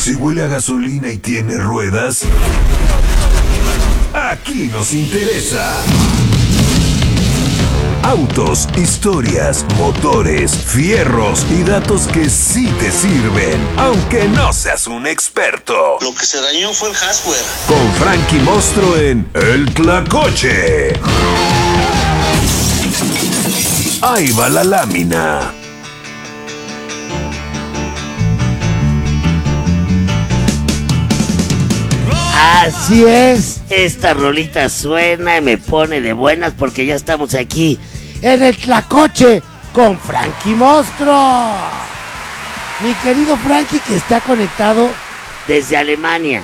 Si huele a gasolina y tiene ruedas, aquí nos interesa. Autos, historias, motores, fierros y datos que sí te sirven, aunque no seas un experto. Lo que se dañó fue el hardware. Con Frankie Mostro en El Tlacoche. Ahí va la lámina. Así es, esta rolita suena y me pone de buenas porque ya estamos aquí en El Tlacoche con Frankie Mostro. Mi querido Frankie, que está conectado desde Alemania,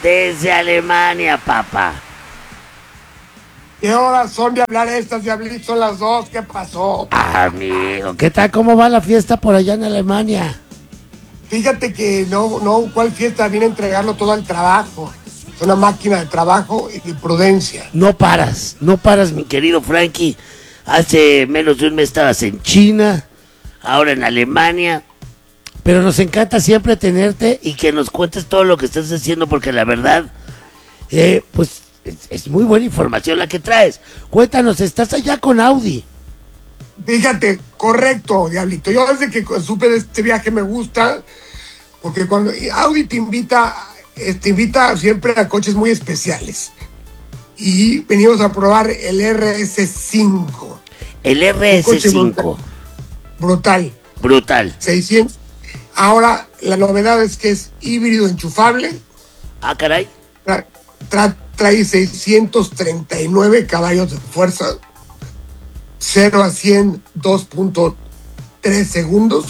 papá. ¿Qué horas son de hablar estas, Diablito? Son las 2, ¿qué pasó? Amigo, ¿qué tal? ¿Cómo va la fiesta por allá en Alemania? Fíjate que no, ¿cuál fiesta? Viene a entregarlo todo al trabajo. Es una máquina de trabajo y de prudencia. No paras, mi querido Frankie. Hace menos de un mes estabas en China, ahora en Alemania. Pero nos encanta siempre tenerte y que nos cuentes todo lo que estás haciendo porque la verdad, pues es muy buena información la que traes. Cuéntanos, ¿estás allá con Audi? Fíjate, correcto, Diablito. Yo desde que supe de este viaje me gusta, porque cuando Audi te invita siempre a coches muy especiales. Y venimos a probar el RS5. El RS5. Brutal. 600. Ahora, la novedad es que es híbrido enchufable. Ah, caray. Trae 639 caballos de fuerza. 0 a 100, 2.3 segundos.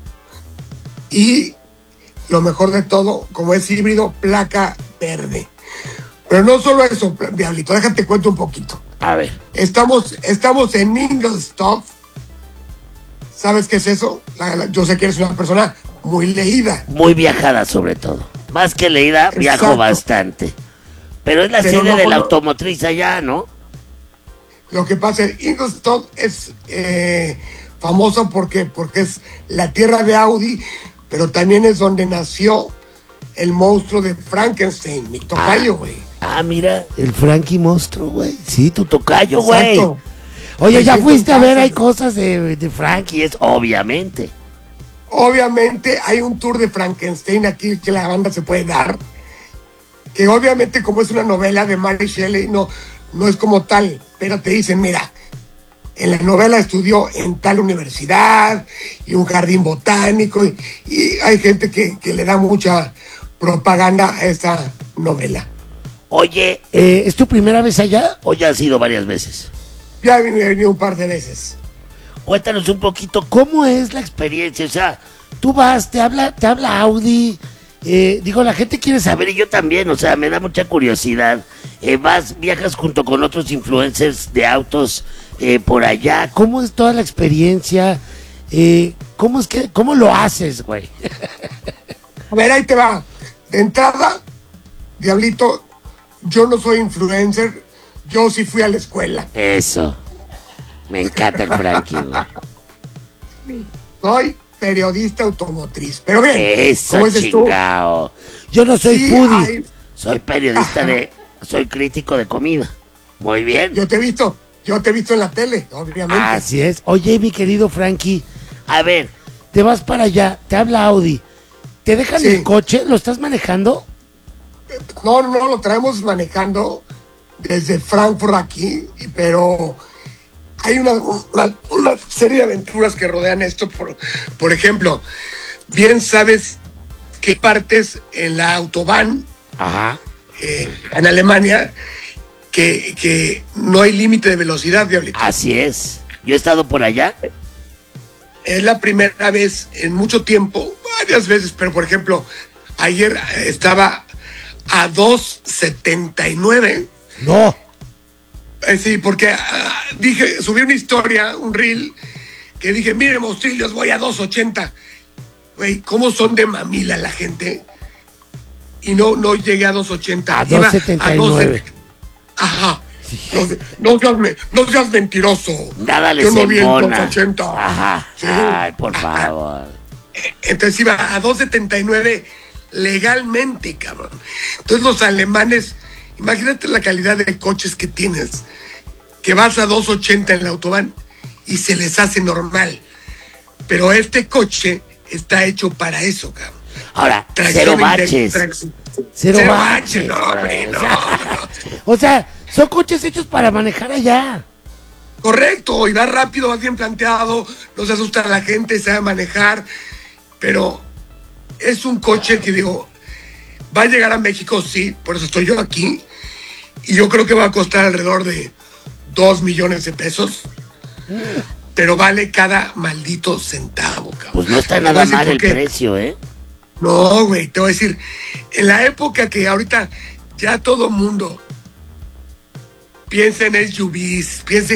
Y lo mejor de todo, como es híbrido, placa verde. Pero no solo eso, Diablito, déjate cuento un poquito. A ver. Estamos en Ingolstadt. ¿Sabes qué es eso? Yo sé que eres una persona muy leída. Muy viajada sobre todo. Más que leída, viajo Exacto. Bastante. Pero es la sede de la automotriz allá, ¿no? Lo que pasa es que Ingolstadt es famoso porque es la tierra de Audi, pero también es donde nació el monstruo de Frankenstein, mi tocayo, güey. Mira, el Frankie Monstruo, güey. Sí, tu tocayo, güey. Exacto. Oye, ya fuiste a ver, Entonces, hay cosas de Frankie, es obviamente. Obviamente hay un tour de Frankenstein aquí que la banda se puede dar, que obviamente como es una novela de Mary Shelley, no es como tal, pero te dicen, mira, en la novela estudió en tal universidad y un jardín botánico y hay gente que le da mucha propaganda a esta novela. Oye, ¿es tu primera vez allá o ya has ido varias veces? Ya he venido un par de veces. Cuéntanos un poquito, ¿cómo es la experiencia? O sea, tú vas, te habla Audi, la gente quiere saber y yo también, o sea, me da mucha curiosidad. Viajas junto con otros influencers de autos por allá, ¿cómo es toda la experiencia? ¿Cómo lo haces, güey? A ver, ahí te va. De entrada, Diablito, yo no soy influencer, yo sí fui a la escuela. Eso. Me encanta el Frankie, güey. Soy periodista automotriz. Pero bien, Eso, ¿cómo dices tú? chingao. Yo no soy Sí, foodie. Soy periodista soy crítico de comida. Muy bien. Yo te he visto en la tele, obviamente. Así es. Oye, mi querido Frankie, a ver, te vas para allá, te habla Audi, ¿te dejan Sí. el coche? ¿Lo estás manejando? No, lo traemos manejando desde Frankfurt aquí, pero hay una serie de aventuras que rodean esto. Por ejemplo, bien sabes que partes en la Autobahn, Ajá. en Alemania, que no hay límite de velocidad, Diablito. Así es. Yo he estado por allá. Es la primera vez en mucho tiempo, varias veces, pero por ejemplo, ayer estaba a 2.79. No. Sí, porque subí una historia, un reel, que dije, miren, monstrillos, voy a 2.80. Güey, ¿cómo son de mamila la gente? Y no llegué a 2.80. A Iba 2.79. Ajá. No seas mentiroso. Nada les Yo no vi en embona. 2.80. Ajá. Sí. Ay, por favor. Entonces iba a 2.79 legalmente, cabrón. Entonces los alemanes, imagínate la calidad de coches que tienes, que vas a 280 en el autobahn y se les hace normal. Pero este coche está hecho para eso, cabrón. Ahora, Tracción cero baches. Cero baches. No, hombre, no. O sea, son coches hechos para manejar allá. Correcto, y va rápido, va bien planteado, no se asusta a la gente, sabe manejar, pero es un coche que digo, va a llegar a México, sí, por eso estoy yo aquí, y yo creo que va a costar alrededor de 2 millones de pesos, pero vale cada maldito centavo, cabrón. Pues no está Te voy a nada decir mal por el qué. precio, ¿eh? No, güey, te voy a decir, en la época que ahorita ya todo mundo piensa en SUVs, piensa